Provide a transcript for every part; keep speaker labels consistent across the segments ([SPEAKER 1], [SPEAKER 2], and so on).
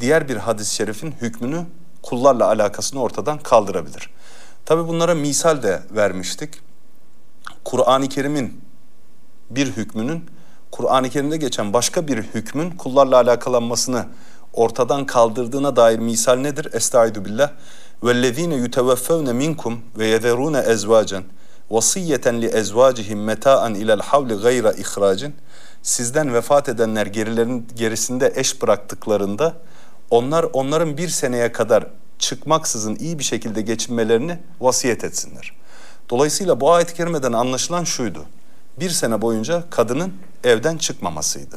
[SPEAKER 1] diğer bir hadis-i şerifin hükmünü, kullarla alakasını ortadan kaldırabilir. Tabi bunlara misal de vermiştik. Kur'an-ı Kerim'in bir hükmünün, Kur'an-ı Kerim'de geçen başka bir hükmün kullarla alakalanmasını ortadan kaldırdığına dair misal nedir? Estaizu billah. وَالَّذ۪ينَ يُتَوَفَّوْنَ مِنْكُمْ وَيَذَرُونَ اَزْوَاجًا وَصِيَّةً لِاَزْوَاجِهِمْ مَتَاءً اِلَى الْحَوْلِ غَيْرَ اِخْرَاجٍ. Sizden vefat edenler gerisinde eş bıraktıklarında onların bir seneye kadar çıkmaksızın iyi bir şekilde geçinmelerini vasiyet etsinler. Dolayısıyla bu ayet-i kerimeden anlaşılan şuydu. Bir sene boyunca kadının evden çıkmamasıydı.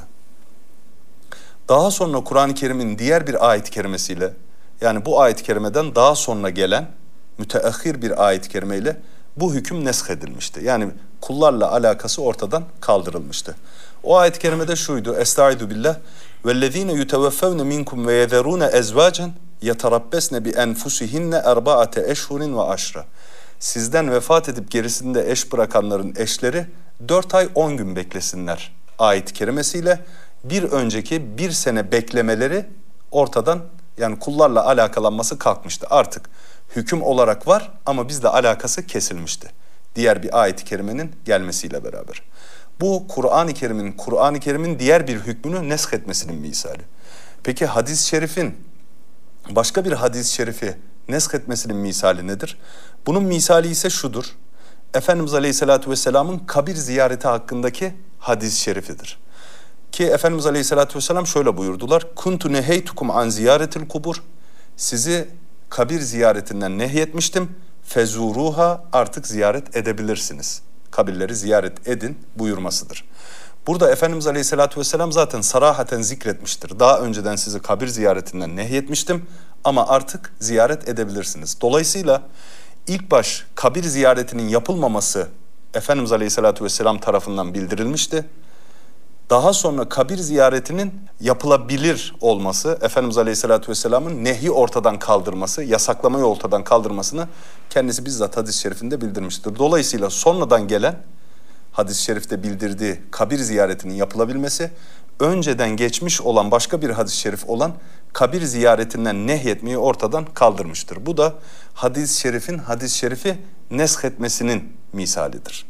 [SPEAKER 1] Daha sonra Kur'an-ı Kerim'in diğer bir ayet-i kerimesiyle, yani bu ayet-i kerimeden daha sonra gelen müteahhir bir ayet-i kerimeyle bu hüküm nesk edilmişti. Yani kullarla alakası ortadan kaldırılmıştı. O ayet-i kerimede şuydu. Estaizu billah. وَالَّذ۪ينَ يُتَوَفَّوْنَ مِنْكُمْ وَيَذَرُونَ اَزْوَاجًا يَتَرَبَّسْنَ بِاَنْفُسِهِنَّ اَرْبَعَةَ اَشْهُرٍ وَعَشْرًا. Sizden vefat edip gerisinde eş bırakanların eşleri 4 ay 10 gün beklesinler ayet-i kerimesiyle bir önceki bir sene beklemeleri ortadan, yani kullarla alakalanması kalkmıştı. Artık hüküm olarak var ama bizle alakası kesilmişti. Diğer bir ayet-i kerimenin gelmesiyle beraber. Bu Kur'an-ı Kerim'in diğer bir hükmünü nesk etmesinin misali. Peki hadis-i şerifin başka bir hadis-i şerifi nesk etmesinin misali nedir? Bunun misali ise şudur. Efendimiz Aleyhisselatü Vesselam'ın kabir ziyareti hakkındaki hadis-i şerifidir. Ki Efendimiz Aleyhisselatü Vesselam şöyle buyurdular. Kuntu neheytukum an ziyaretil kubur. Sizi kabir ziyaretinden nehyetmiştim. Fezuruha, artık ziyaret edebilirsiniz. Kabirleri ziyaret edin buyurmasıdır. Burada Efendimiz Aleyhisselatü Vesselam zaten sarahaten zikretmiştir. Daha önceden sizi kabir ziyaretinden nehyetmiştim ama artık ziyaret edebilirsiniz. Dolayısıyla ilk baş kabir ziyaretinin yapılmaması Efendimiz Aleyhisselatü Vesselam tarafından bildirilmişti. Daha sonra kabir ziyaretinin yapılabilir olması, Efendimiz Aleyhisselatü Vesselam'ın nehi ortadan kaldırması, yasaklamayı ortadan kaldırmasını kendisi bizzat hadis-i şerifinde bildirmiştir. Dolayısıyla sonradan gelen hadis-i şerifte bildirdiği kabir ziyaretinin yapılabilmesi, önceden geçmiş olan başka bir hadis-i şerif olan kabir ziyaretinden nehyetmeyi ortadan kaldırmıştır. Bu da hadis-i şerifi nesk etmesinin misalidir.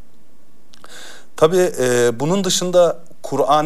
[SPEAKER 1] Tabii bunun dışında Kur'an-ı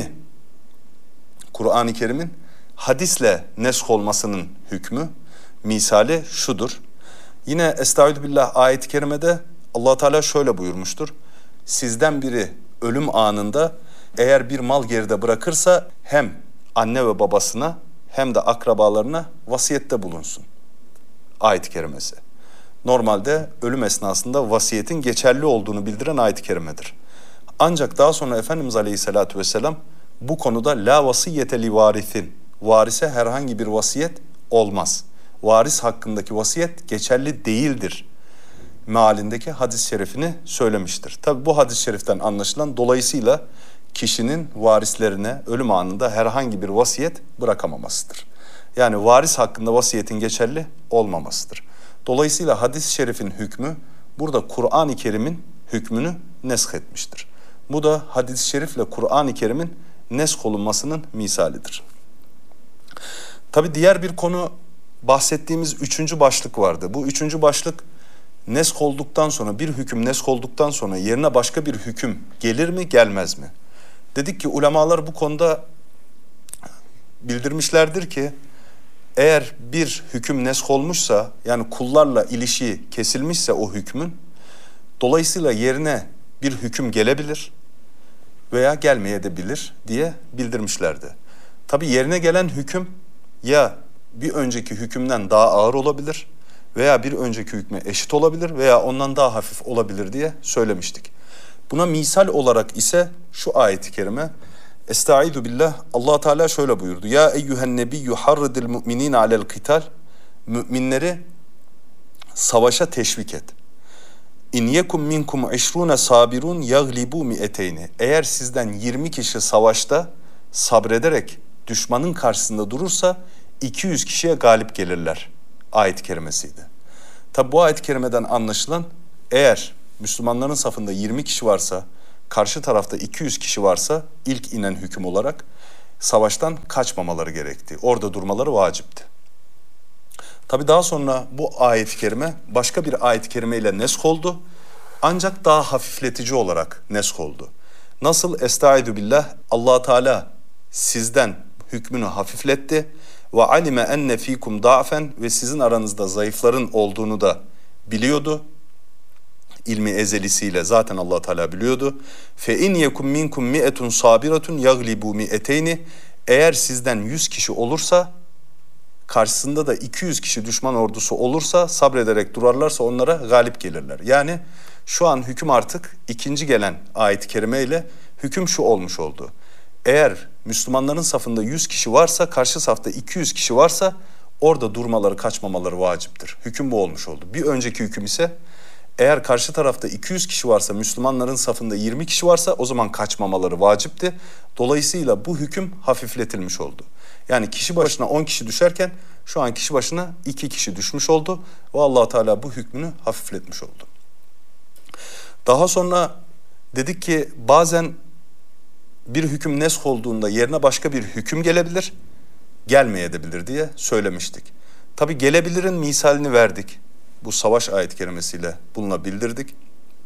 [SPEAKER 1] Kerim'in hadisle nesk olmasının hükmü, misali şudur. Yine Estaizu billah ayet-i kerimede Allah Teala şöyle buyurmuştur. Sizden biri ölüm anında eğer bir mal geride bırakırsa hem anne ve babasına hem de akrabalarına vasiyette bulunsun. Ayet-i kerimesi. Normalde ölüm esnasında vasiyetin geçerli olduğunu bildiren ayet-i kerimedir. Ancak daha sonra Efendimiz Aleyhisselatü Vesselam bu konuda la vasiyete li varithin, varise herhangi bir vasiyet olmaz. Varis hakkındaki vasiyet geçerli değildir mealindeki hadis-i şerifini söylemiştir. Tabi bu hadis-i şeriften anlaşılan dolayısıyla kişinin varislerine ölüm anında herhangi bir vasiyet bırakamamasıdır. Yani varis hakkında vasiyetin geçerli olmamasıdır. Dolayısıyla hadis-i şerifin hükmü burada Kur'an-ı Kerim'in hükmünü nesk etmiştir. Bu da hadis-i şerifle Kur'an-ı Kerim'in nesk olunmasının misalidir. Tabi diğer bir konu, bahsettiğimiz 3. başlık vardı. Bu 3. başlık nesk olduktan sonra, bir hüküm nesk olduktan sonra yerine başka bir hüküm gelir mi, gelmez mi? Dedik ki ulemalar bu konuda bildirmişlerdir ki eğer bir hüküm nesk olmuşsa, yani kullarla ilişiği kesilmişse o hükmün, dolayısıyla yerine bir hüküm gelebilir veya gelmeyebilir diye bildirmişlerdi. Tabii yerine gelen hüküm ya bir önceki hükümden daha ağır olabilir veya bir önceki hükme eşit olabilir veya ondan daha hafif olabilir diye söylemiştik. Buna misal olarak ise şu ayet-i kerime, Estaizu billah, Allah Teala şöyle buyurdu. Ya eyyühen nebiyyü harridil mu'minine alel qital. Müminleri savaşa teşvik et. İn yekum minkum 20 sabirun yaglibu mi'eteyni. Eğer sizden 20 kişi savaşta sabrederek düşmanın karşısında durursa 200 kişiye galip gelirler. Ayet-i kerimesiydi. Tabi bu ayet-i kerimeden anlaşılan, eğer Müslümanların safında 20 kişi varsa, karşı tarafta 200 kişi varsa ilk inen hüküm olarak savaştan kaçmamaları gerektiği, orada durmaları vacipti. Tabi daha sonra bu ayet-i kerime başka bir ayet-i kerime ile nesk oldu. Ancak daha hafifletici olarak nesk oldu. Nasıl? Estaizu billah, Allah Teala sizden hükmünü hafifletti. Ve alime enne fikum da'fen, ve sizin aranızda zayıfların olduğunu da biliyordu. İlmi ezelisiyle zaten Allah Teala biliyordu. Fe in yekum minkum mi'etun sabiratun yaglibu mi'eteyni. Eğer sizden 100 kişi olursa, karşısında da 200 kişi düşman ordusu olursa, sabrederek durarlarsa onlara galip gelirler. Yani şu an hüküm artık ikinci gelen ayet-i kerime ile hüküm şu olmuş oldu. Eğer Müslümanların safında 100 kişi varsa, karşı safta 200 kişi varsa orada durmaları, kaçmamaları vaciptir. Hüküm bu olmuş oldu. Bir önceki hüküm ise eğer karşı tarafta 200 kişi varsa, Müslümanların safında 20 kişi varsa o zaman kaçmamaları vacipti. Dolayısıyla bu hüküm hafifletilmiş oldu. Yani kişi başına 10 kişi düşerken şu an kişi başına 2 kişi düşmüş oldu ve Allah Teala bu hükmünü hafifletmiş oldu. Daha sonra dedik ki bazen bir hüküm nesk olduğunda yerine başka bir hüküm gelebilir, gelmeyebilir diye söylemiştik. Tabi gelebilirin misalini verdik. Bu savaş ayet-i kerimesiyle bununla bildirdik.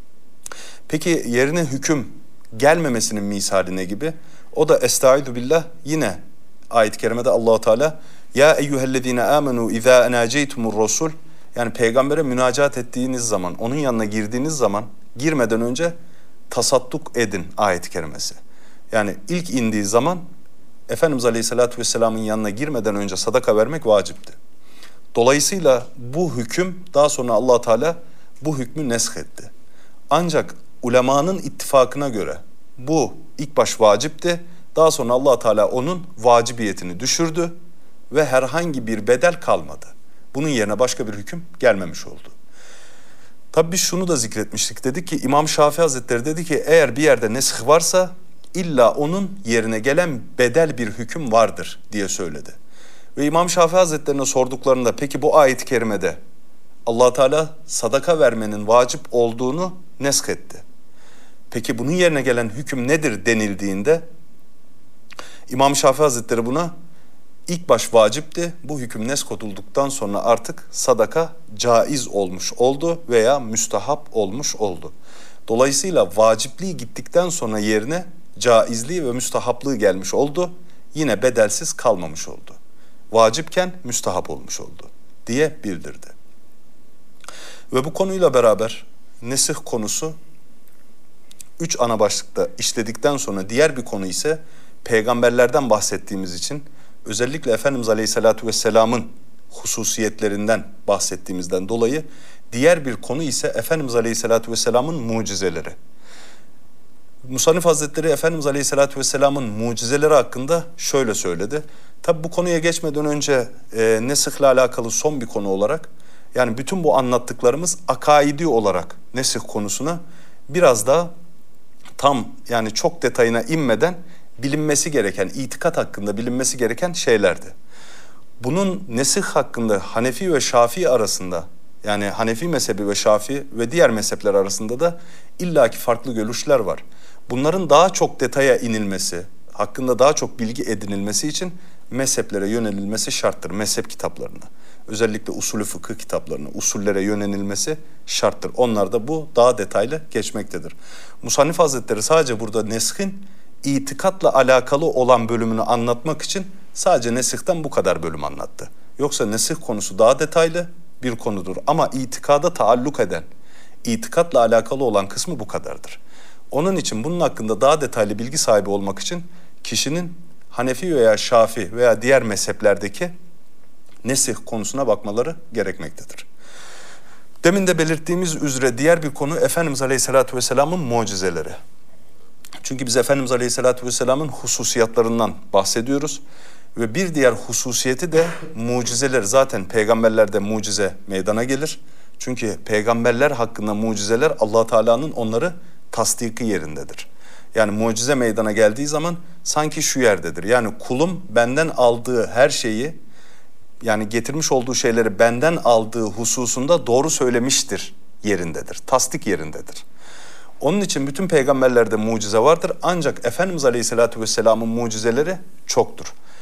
[SPEAKER 1] Peki yerine hüküm gelmemesinin misali ne gibi? O da Estaizu billah, yine ayet-i kerimede Allah-u Teala ya eyyühellezine amenu izâ enâceytumur rasul, yani peygambere münacat ettiğiniz zaman, onun yanına girdiğiniz zaman girmeden önce tasadduk edin ayet-i kerimesi. Yani ilk indiği zaman Efendimiz Aleyhisselatü Vesselam'ın yanına girmeden önce sadaka vermek vacipti. Dolayısıyla bu hüküm, daha sonra Allah Teala bu hükmü nesk etti. Ancak ulemanın ittifakına göre bu ilk baş vacipti. Daha sonra Allah Teala onun vacibiyetini düşürdü ve herhangi bir bedel kalmadı. Bunun yerine başka bir hüküm gelmemiş oldu. Tabii biz şunu da zikretmiştik. Dedik ki İmam Şafii Hazretleri dedi ki eğer bir yerde nesk varsa illa onun yerine gelen bedel bir hüküm vardır diye söyledi. Ve İmam Şafii Hazretlerine sorduklarında peki bu ayet-i kerimede Allah Teala sadaka vermenin vacip olduğunu nesk etti. Peki bunun yerine gelen hüküm nedir denildiğinde İmam Şafii Hazretleri buna ilk baş vacipti. Bu hüküm nesk olduktan sonra artık sadaka caiz olmuş oldu veya müstahap olmuş oldu. Dolayısıyla vacipliği gittikten sonra yerine caizliği ve müstahaplığı gelmiş oldu. Yine bedelsiz kalmamış oldu. Vacipken müstahap olmuş oldu diye bildirdi. Ve bu konuyla beraber nesih konusu 3 ana başlıkta işledikten sonra diğer bir konu ise peygamberlerden bahsettiğimiz için özellikle Efendimiz Aleyhisselatü Vesselam'ın hususiyetlerinden bahsettiğimizden dolayı diğer bir konu ise Efendimiz Aleyhisselatü Vesselam'ın mucizeleri. Musannif Hazretleri Efendimiz Aleyhisselatü Vesselam'ın mucizeleri hakkında şöyle söyledi. Tabi bu konuya geçmeden önce nesihle alakalı son bir konu olarak, yani bütün bu anlattıklarımız akaidi olarak nesih konusuna biraz daha tam, yani çok detayına inmeden bilinmesi gereken, itikat hakkında bilinmesi gereken şeylerdi. Bunun nesih hakkında Hanefi ve Şafii arasında, yani Hanefi mezhebi ve Şafii ve diğer mezhepler arasında da illaki farklı görüşler var. Bunların daha çok detaya inilmesi, hakkında daha çok bilgi edinilmesi için mezheplere yönelilmesi şarttır, mezhep kitaplarına. Özellikle usulü fıkıh kitaplarına, usullere yönelilmesi şarttır. Onlar da bu daha detaylı geçmektedir. Musannif Hazretleri sadece burada neshin itikatla alakalı olan bölümünü anlatmak için sadece nesihten bu kadar bölüm anlattı. Yoksa nesih konusu daha detaylı bir konudur ama itikada taalluk eden, itikatla alakalı olan kısmı bu kadardır. Onun için bunun hakkında daha detaylı bilgi sahibi olmak için kişinin Hanefi veya Şafii veya diğer mezheplerdeki nesih konusuna bakmaları gerekmektedir. Demin de belirttiğimiz üzere diğer bir konu Efendimiz Aleyhisselatü Vesselam'ın mucizeleri. Çünkü biz Efendimiz Aleyhisselatü Vesselam'ın hususiyatlarından bahsediyoruz. Ve bir diğer hususiyeti de mucizeler. Zaten peygamberlerde mucize meydana gelir. Çünkü peygamberler hakkında mucizeler Allah Teala'nın onları tasdiki yerindedir. Yani mucize meydana geldiği zaman sanki şu yerdedir. Yani kulum benden aldığı her şeyi, yani getirmiş olduğu şeyleri benden aldığı hususunda doğru söylemiştir yerindedir. Tasdik yerindedir. Onun için bütün peygamberlerde mucize vardır. Ancak Efendimiz Aleyhisselatü Vesselam'ın mucizeleri çoktur.